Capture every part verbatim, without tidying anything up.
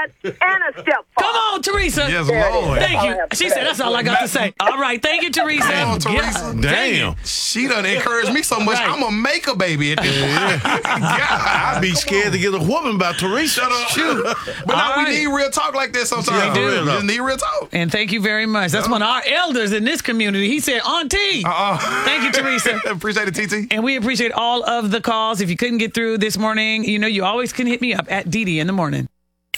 dad and a stepfather. Come on, Teresa. Yes, Lord. Thank you. She said that's all I got to say. All right. Thank you, Teresa. Come on, Teresa. Yeah. Damn. She done encouraged me so much, Right. I'm going to make a baby at this point. God, I'd be scared to get a whooping by Teresa. Shut up. Shoot. But All now right. we need real talk like this sometimes. We do. We just need real talk. And thank you very much. That's one of our elders in this community. He said, Auntie. Uh-uh. Thank you, Teresa. Appreciate it, T T. And we appreciate all of the calls. If you couldn't get through this morning, you know, you always can hit me up at Dee Dee in the morning.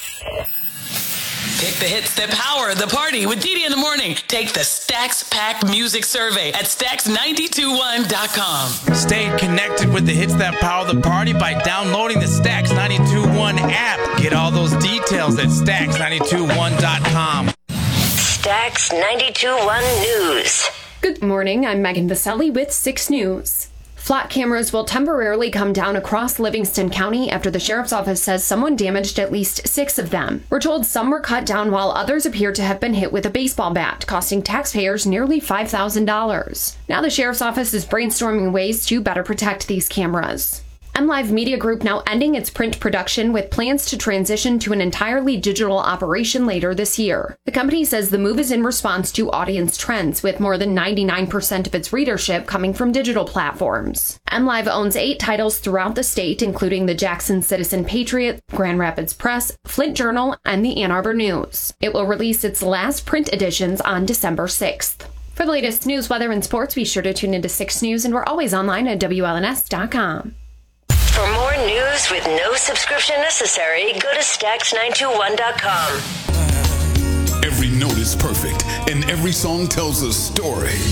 Pick the hits that power the party with Dee Dee in the morning. Take the Stax Pack Music Survey at stax nine two one dot com. Stay connected with the hits that power the party by downloading the Stax ninety-two point one app. Get all those details at stax nine two one dot com. Stax ninety-two point one News. Good morning, I'm Megan Vaselli with six News. Flat cameras will temporarily come down across Livingston County after the sheriff's office says someone damaged at least six of them. We're told some were cut down while others appear to have been hit with a baseball bat, costing taxpayers nearly five thousand dollars. Now the sheriff's office is brainstorming ways to better protect these cameras. MLive Media Group now ending its print production with plans to transition to an entirely digital operation later this year. The company says the move is in response to audience trends, with more than ninety-nine percent of its readership coming from digital platforms. MLive owns eight titles throughout the state, including the Jackson Citizen Patriot, Grand Rapids Press, Flint Journal, and the Ann Arbor News. It will release its last print editions on December sixth. For the latest news, weather, and sports, be sure to tune into six News, and we're always online at W L N S dot com. For more news with no subscription necessary, go to stax nine two one dot com. Every note is perfect, and every song tells a story.